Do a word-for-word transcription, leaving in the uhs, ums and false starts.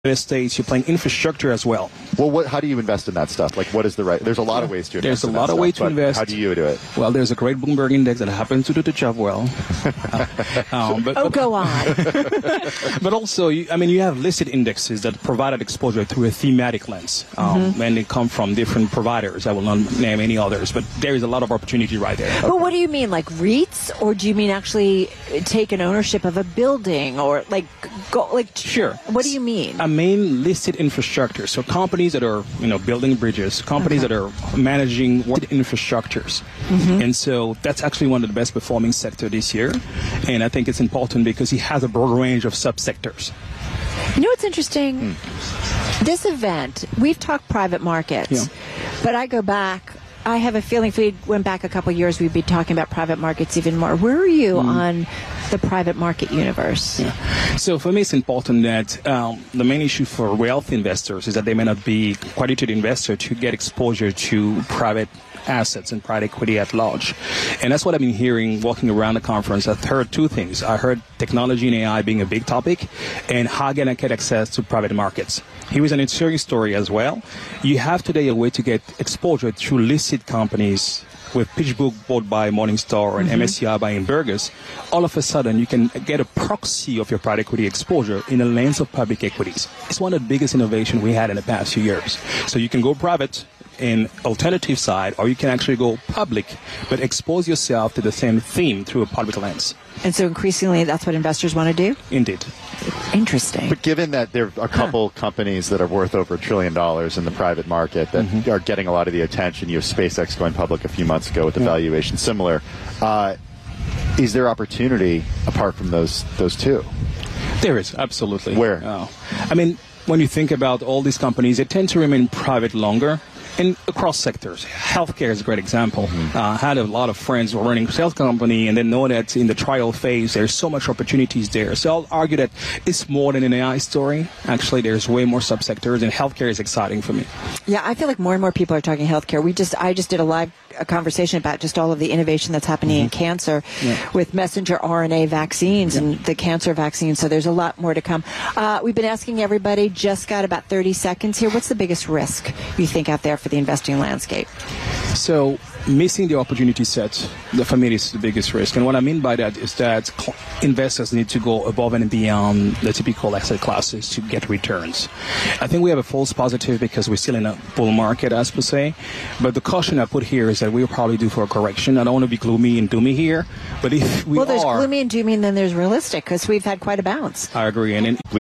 estates, you're playing infrastructure as well. Well, what, how do you invest in that stuff? Like, what is the right? There's a lot of ways to invest. There's a in lot that of stuff, ways to invest. How do you do it? Well, there's a great Bloomberg index that happens to do the job well. uh, um, but, oh, but, go on. But also, you, I mean, you have listed indexes that provided exposure through a thematic lens, um, mm-hmm. and they come from different providers. I will not name any others, but there is a lot of opportunity right there. But what do you mean, like REITs, or do you mean actually take an ownership of a building, or like go like? Sure. What do you mean? I mean listed infrastructure. So companies that are, you know, building bridges, companies okay. that are managing infrastructures. Mm-hmm. And so that's actually one of the best performing sector this year. And I think it's important because it has a broad range of subsectors. You know what's interesting? Mm. This event, we've talked private markets, yeah. but I go back, I have a feeling if we went back a couple of years, we'd be talking about private markets even more. Where are you mm. on the private market universe? Yeah. So for me, it's important that um, the main issue for wealth investors is that they may not be qualified investor to get exposure to private assets and private equity at large. And that's what I've been hearing walking around the conference. I've heard two things. I heard technology and A I being a big topic, and how can I get access to private markets. Here is an insurance story as well. You have today a way to get exposure through listed companies with PitchBook bought by Morningstar and mm-hmm. M S C I buying Burgers. All of a sudden, you can get a proxy of your private equity exposure in the lens of public equities. It's one of the biggest innovations we had in the past few years. So you can go private in alternative side, or you can actually go public, but expose yourself to the same theme through a public lens. And so increasingly, that's what investors want to do? Indeed. Interesting. But given that there are a couple huh. companies that are worth over a trillion dollars in the private market that mm-hmm. are getting a lot of the attention, you have SpaceX going public a few months ago with the yeah. valuation similar, uh, is there opportunity apart from those those two? There is, absolutely. Where? Oh. I mean, when you think about all these companies, they tend to remain private longer. And across sectors. Healthcare is a great example. Mm-hmm. Uh, I had a lot of friends who were running a sales company and they know that in the trial phase there's so much opportunities there. So I'll argue that it's more than an A I story. Actually, there's way more subsectors, and healthcare is exciting for me. Yeah, I feel like more and more people are talking healthcare. We just, I just did a live a conversation about just all of the innovation that's happening mm-hmm. in cancer yeah. with messenger R N A vaccines yeah. and the cancer vaccine. So there's a lot more to come. Uh, we've been asking everybody, just got about thirty seconds here. What's the biggest risk you think out there for the investing landscape? So missing the opportunity set, for me, is the biggest risk. And what I mean by that is that investors need to go above and beyond the typical asset classes to get returns. I think we have a false positive because we're still in a bull market, as per se. But the caution I put here is that we'll probably due for a correction. I don't want to be gloomy and doomy here, but if we well, there's are, gloomy and doomy, and then there's realistic, because we've had quite a bounce. I agree. And in